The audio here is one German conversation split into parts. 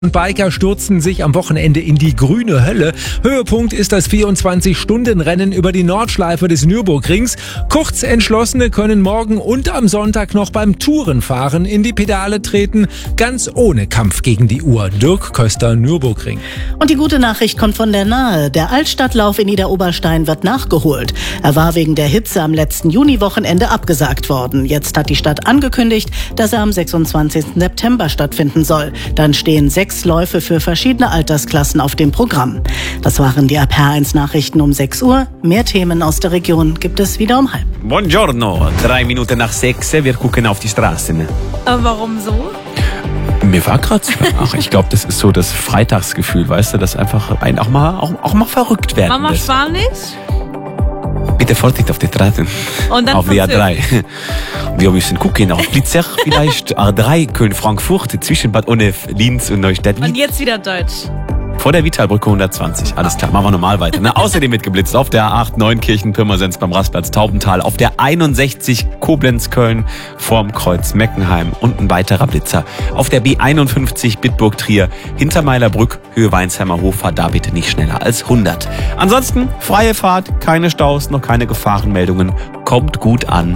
Biker stürzten sich am Wochenende in die grüne Hölle. Höhepunkt ist das 24-Stunden-Rennen über die Nordschleife des Nürburgrings. Kurzentschlossene können morgen und am Sonntag noch beim Tourenfahren in die Pedale treten, ganz ohne Kampf gegen die Uhr. Dirk Köster, Nürburgring. Und die gute Nachricht kommt von der Nahe. Der Altstadtlauf in Idar-Oberstein wird nachgeholt. Er war wegen der Hitze am letzten Juniwochenende abgesagt worden. Jetzt hat die Stadt angekündigt, dass er am 26. September stattfinden soll. Dann stehen 6 Läufe für verschiedene Altersklassen auf dem Programm. Das waren die RPR1 Nachrichten um 6 Uhr. Mehr Themen aus der Region gibt es wieder um 5:30. Buongiorno, 3 Minuten nach 6, wir gucken auf die Straßen. Aber warum so? Mir war gerade ich glaube, das ist so das Freitagsgefühl, weißt du, dass einfach einen auch mal verrückt werden Mama lässt. Spanisch? Bitte Vorsicht auf die Straßen. Und dann auf die A3. Wir müssen gucken auf Blitzer, vielleicht A3, Köln-Frankfurt, zwischen Bad Honnef, Linz und Neustadt. Und jetzt wieder Deutsch. Vor der Vitalbrücke 120. Alles klar, machen wir normal weiter. Ne? Außerdem wird geblitzt auf der A8 Neunkirchen, Pirmasens beim Rastplatz Taubental, auf der 61 Koblenz-Köln vorm Kreuz Meckenheim und ein weiterer Blitzer. Auf der B51 Bitburg-Trier, Hintermeilerbrück, Höhe Weinshammer Hofer, da bitte nicht schneller als 100. Ansonsten freie Fahrt, keine Staus, noch keine Gefahrenmeldungen. Kommt gut an.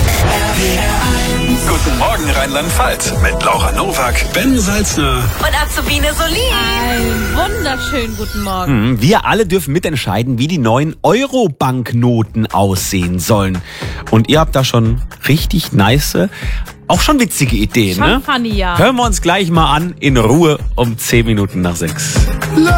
Guten Morgen Rheinland-Pfalz mit Laura Nowak, Ben Salzner Und Azubine Solin. Einen wunderschönen guten Morgen. Wir alle dürfen mitentscheiden, wie die neuen Euro-Banknoten aussehen sollen. Und ihr habt da schon richtig nice, auch schon witzige Ideen, Schon ne? funny, ja. Hören wir uns gleich mal an, in Ruhe um 10 Minuten nach 6.